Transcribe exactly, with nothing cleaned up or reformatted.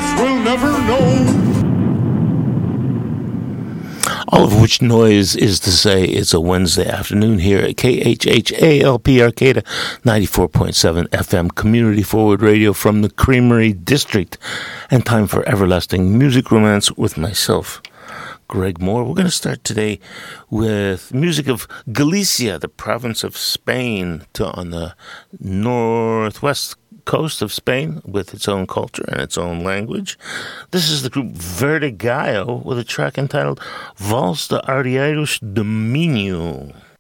guess we'll never know. All of which noise is to say it's a Wednesday afternoon here at K H H A L P Arcata ninety-four point seven F M Community Forward Radio from the Creamery District. And time for Everlasting Music Romance with myself, Greg Moore. We're going to start today with music of Galicia, the province of Spain, to on the northwest coast of Spain with its own culture and its own language. This is the group Vertigallo with a track entitled Vals de Arrieros de Minho.